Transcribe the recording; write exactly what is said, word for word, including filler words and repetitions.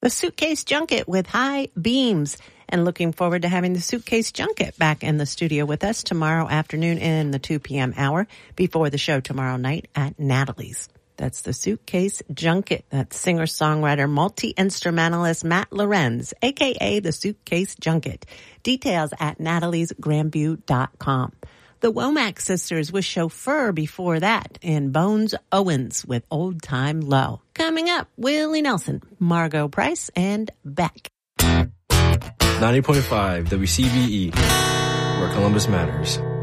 The Suitcase Junket with High Beams. And looking forward to having the Suitcase Junket back in the studio with us tomorrow afternoon in the two p.m. hour before the show tomorrow night at Natalie's. That's the Suitcase Junket. That's singer-songwriter, multi-instrumentalist Matt Lorenz, a k a the Suitcase Junket. Details at natalies grandview dot com. The Womack Sisters with Chauffeur before that, and Bones Owens with Old Time Low. Coming up, Willie Nelson, Margot Price, and Beck. ninety point five W C B E, where Columbus matters.